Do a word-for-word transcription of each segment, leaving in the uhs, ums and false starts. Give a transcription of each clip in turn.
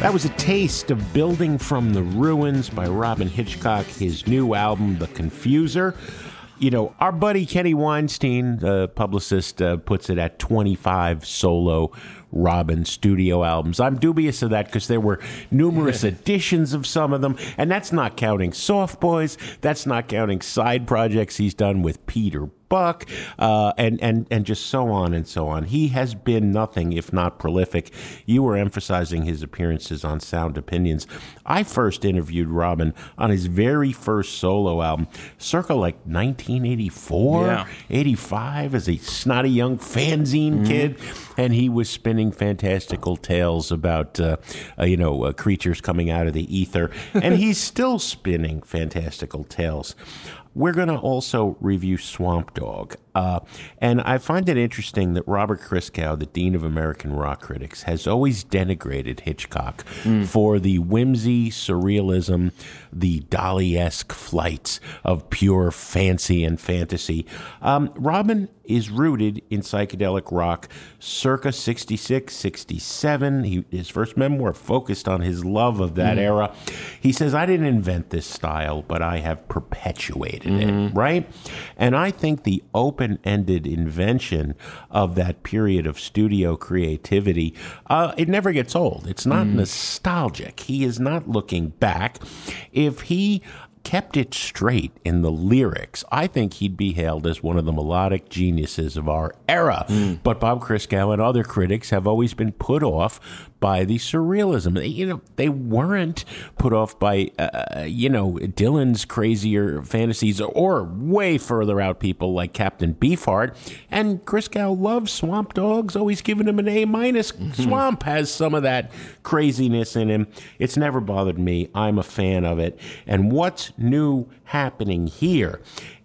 That was a taste of Building from the Ruins by Robyn Hitchcock, his new album, The Confuser. You know, our buddy Kenny Weinstein, the publicist, uh, puts it at twenty-five solo Robyn studio albums. I'm dubious of that because there were numerous editions of some of them, and that's not counting Soft Boys. That's not counting side projects he's done with Peter Buck, uh, and, and, and just so on and so on. He has been nothing if not prolific. You were emphasizing his appearances on Sound Opinions. I first interviewed Robyn on his very first solo album, circa like nineteen eighty-four, yeah. eighty-five, as a snotty young fanzine mm-hmm. kid, and he was spinning fantastical tales about, uh, uh, you know, uh, creatures coming out of the ether, and he's still spinning fantastical tales. We're going to also review Swamp Dogg. Uh, and I find it interesting that Robert Christgau, the Dean of American Rock Critics, has always denigrated Hitchcock mm. for the whimsy, surrealism, the Dali-esque flights of pure fancy and fantasy. Um, Robyn is rooted in psychedelic rock circa sixty-six, sixty-seven. He, his first memoir focused on his love of that mm. era. He says, I didn't invent this style, but I have perpetuated mm. it, right? And I think the open-ended invention of that period of studio creativity, uh, it never gets old. It's not mm. nostalgic. He is not looking back. If he kept it straight in the lyrics, I think he'd be hailed as one of the melodic geniuses of our era. Mm. But Bob Christgau and other critics have always been put off by the surrealism. You know, they weren't put off by, uh, you know, Dylan's crazier fantasies or way further out people like Captain Beefheart. And Christgau loves Swamp Dogg's, always giving him an A minus. Mm-hmm. Swamp has some of that craziness in him. It's never bothered me. I'm a fan of it. And what's new happening here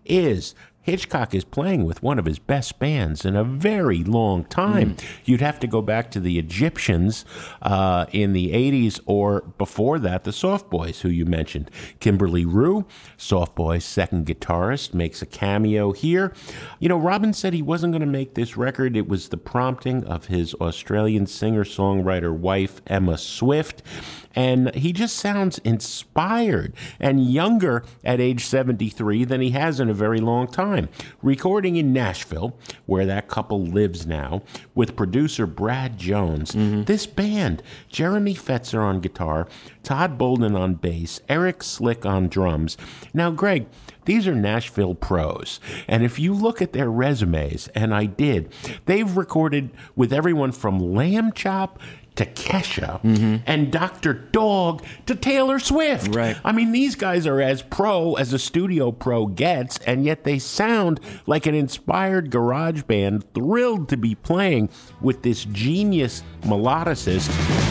is Hitchcock is playing with one of his best bands in a very long time. Mm. You'd have to go back to the Egyptians uh, in the eighties, or before that, the Soft Boys, who you mentioned. Kimberly Rue, Soft Boys' second guitarist, makes a cameo here. You know, Robyn said he wasn't going to make this record. It was the prompting of his Australian singer-songwriter wife, Emma Swift. And he just sounds inspired and younger at age seventy-three than he has in a very long time. Recording in Nashville, where that couple lives now, with producer Brad Jones. Mm-hmm. This band, Jeremy Fetzer on guitar, Todd Bolden on bass, Eric Slick on drums. Now, Greg, these are Nashville pros. And if you look at their resumes, and I did, they've recorded with everyone from Lamb Chop to Kesha, mm-hmm. and Doctor Dog to Taylor Swift. Right. I mean, these guys are as pro as a studio pro gets, and yet they sound like an inspired garage band thrilled to be playing with this genius melodicist.